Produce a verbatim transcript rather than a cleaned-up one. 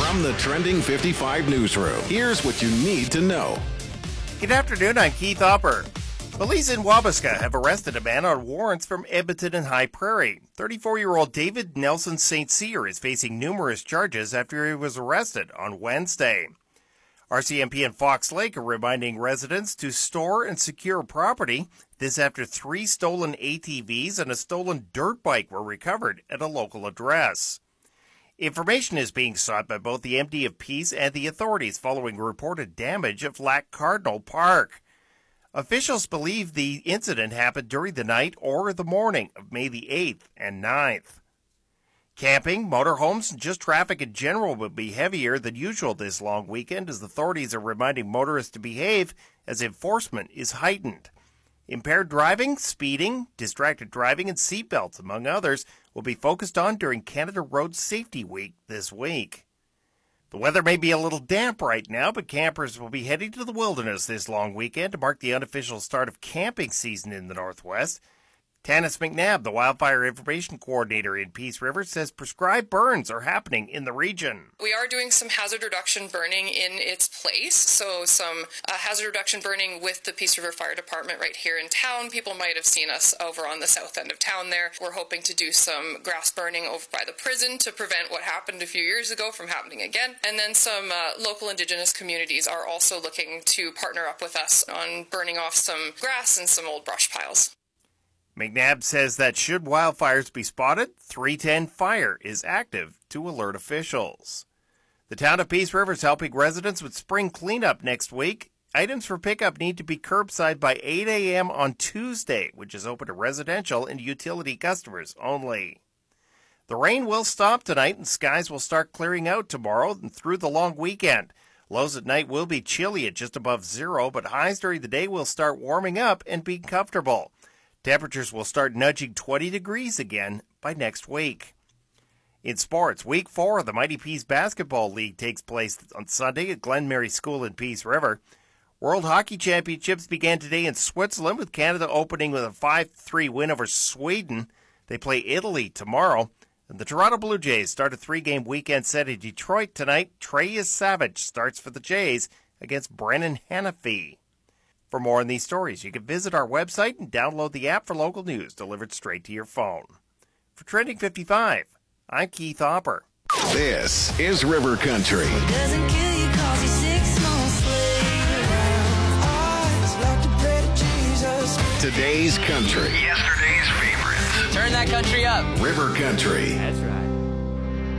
From the Trending fifty-five newsroom, here's what you need to know. Good afternoon, I'm Keith Hopper. Police in Wabasca have arrested a man on warrants from Edmonton and High Prairie. thirty-four-year-old David Nelson Saint Cyr is facing numerous charges after he was arrested on Wednesday. R C M P and Fox Lake are reminding residents to store and secure property. This after three stolen A T Vs and a stolen dirt bike were recovered at a local address. Information is being sought by both the M D of Peace and the authorities following reported damage at Lac Cardinal Park. Officials believe the incident happened during the night or the morning of May the eighth and ninth. Camping, motorhomes, and just traffic in general will be heavier than usual this long weekend as authorities are reminding motorists to behave as enforcement is heightened. Impaired driving, speeding, distracted driving, and seatbelts, among others, will be focused on during Canada Road Safety Week this week. The weather may be a little damp right now, but campers will be heading to the wilderness this long weekend to mark the unofficial start of camping season in the Northwest. Tanis McNabb, the Wildfire Information Coordinator in Peace River, says prescribed burns are happening in the region. We are doing some hazard reduction burning in its place, so some uh, hazard reduction burning with the Peace River Fire Department right here in town. People might have seen us over on the south end of town there. We're hoping to do some grass burning over by the prison to prevent what happened a few years ago from happening again. And then some uh, local Indigenous communities are also looking to partner up with us on burning off some grass and some old brush piles. McNabb says that should wildfires be spotted, three ten Fire is active to alert officials. The town of Peace River is helping residents with spring cleanup next week. Items for pickup need to be curbside by eight a.m. on Tuesday, which is open to residential and utility customers only. The rain will stop tonight and skies will start clearing out tomorrow and through the long weekend. Lows at night will be chilly at just above zero, but highs during the day will start warming up and be comfortable. Temperatures will start nudging twenty degrees again by next week. In sports, week four of the Mighty Peace Basketball League takes place on Sunday at Glen Mary School in Peace River. World Hockey Championships began today in Switzerland, with Canada opening with a five three win over Sweden. They play Italy tomorrow. And the Toronto Blue Jays start a three-game weekend set in Detroit tonight. Trey Savage starts for the Jays against Brennan Hanafy. For more on these stories, you can visit our website and download the app for local news delivered straight to your phone. For Trending fifty-five, I'm Keith Hopper. This is River Country. Today's country. Yesterday's favorites. Turn that country up. River Country. That's right.